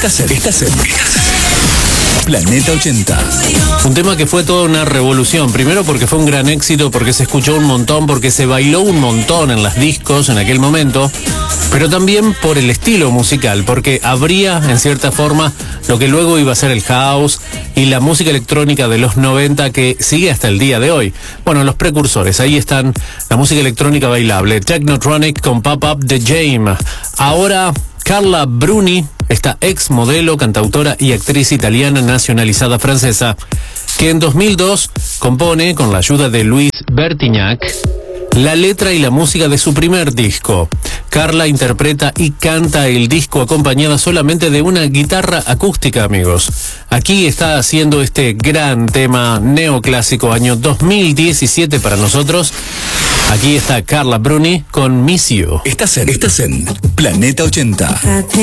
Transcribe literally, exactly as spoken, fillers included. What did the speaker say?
Estás en, estás en Planeta ochenta. Un tema que fue toda una revolución. Primero porque fue un gran éxito, porque se escuchó un montón, porque se bailó un montón en las discos en aquel momento, pero también por el estilo musical, porque abría en cierta forma lo que luego iba a ser el house y la música electrónica de los noventa que sigue hasta el día de hoy. Bueno, los precursores, ahí están la música electrónica bailable, Technotronic con Pop Up The Jam. Ahora Carla Bruni, esta ex modelo, cantautora y actriz italiana nacionalizada francesa, que en dos mil dos compone, con la ayuda de Luis Bertignac, la letra y la música de su primer disco. Carla interpreta y canta el disco acompañada solamente de una guitarra acústica, amigos. Aquí está haciendo este gran tema neoclásico, año dos mil diecisiete para nosotros. Aquí está Carla Bruni con Miss You. Estás en, estás en Planeta ochenta.